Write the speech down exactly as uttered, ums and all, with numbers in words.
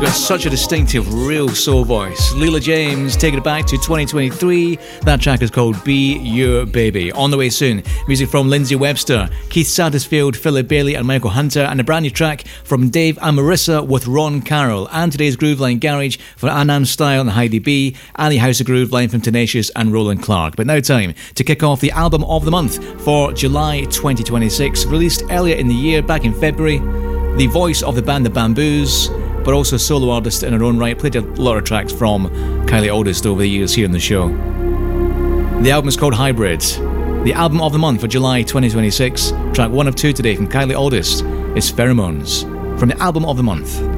got such a distinctive, real soul voice. Leela James, taking it back to twenty twenty-three. That track is called Be Your Baby. On the way soon, music from Lindsay Webster, Keith Satterfield, Philip Bailey and Michael Hunter, and a brand new track from Dave and Marissa with Ron Carroll, and today's Grooveline Garage for Anand Style and Heidi B, Ali House of Grooveline from Tenacious and Roland Clark. But now time to kick off the album of the month for July twenty twenty-six, released earlier in the year, back in February. The voice of the band The Bamboos, but also solo artist in her own right. Played a lot of tracks from Kylie August over the years here on the show. The album is called Hybrid. The album of the month for July twenty twenty-six, track one of two today from Kylie August is Pheromones, from the album of the month.